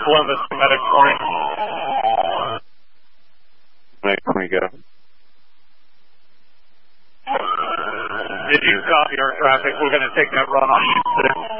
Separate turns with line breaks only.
Levis, medic 20.
Medic 20, go.
Did you copy our traffic? We're going to take that run on you.